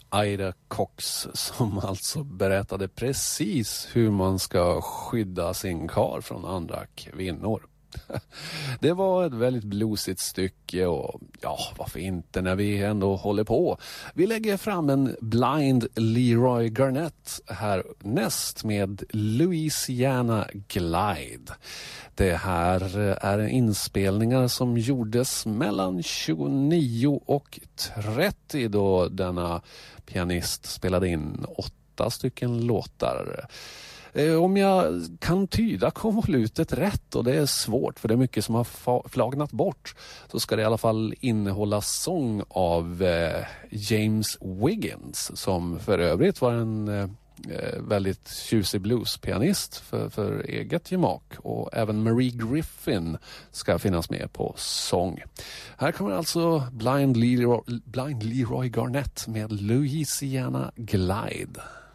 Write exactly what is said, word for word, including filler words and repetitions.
Ida Cox som alltså berättade precis hur man ska skydda sin karl från andra kvinnor. Det var ett väldigt bluesigt stycke och ja, varför inte när vi ändå håller på. Vi lägger fram en Blind Leroy Garnett här näst med Louisiana Glide. Det här är inspelningar som gjordes mellan tjugonio och trettio då denna pianist spelade in åtta stycken låtar. Om jag kan tyda konvolutet rätt, och det är svårt för det är mycket som har flagnat bort, så ska det i alla fall innehålla sång av eh, James Wiggins, som för övrigt var en eh, väldigt tjusig bluespianist för, för eget gemak, och även Marie Griffin ska finnas med på sång. Här kommer alltså Blind Leroy, Blind Leroy Garnett med Louisiana Glide.